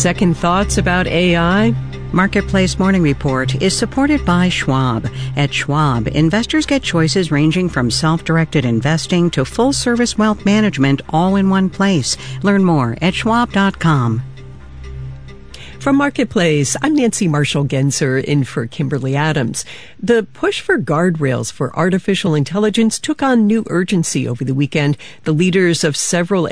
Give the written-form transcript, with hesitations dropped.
second thoughts about AI? Marketplace Morning Report is supported by Schwab. At Schwab, investors get choices ranging from self-directed investing to full-service wealth management all in one place. Learn more at schwab.com. From Marketplace, I'm Nancy Marshall-Genzer in for Kimberly Adams. The push for guardrails for artificial intelligence took on new urgency over the weekend. The leaders of several